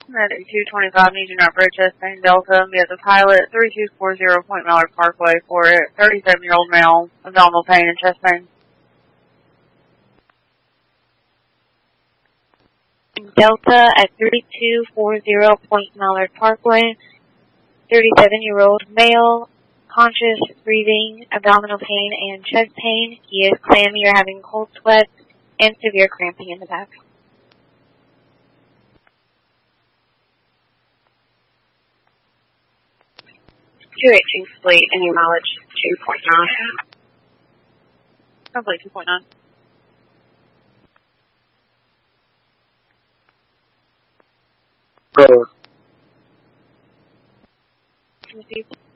At 225, need you not for chest pain Delta. We have the pilot 3240 Point Mallard Parkway for 37-year-old male, abdominal pain and chest pain. Delta at 3240 Point Mallard Parkway, 37-year-old male, conscious, breathing, abdominal pain, and chest pain. He is clammy or having cold sweats and severe cramping in the back. 282 Fleet, any mileage 2.9. Probably 2.9. Go. Received.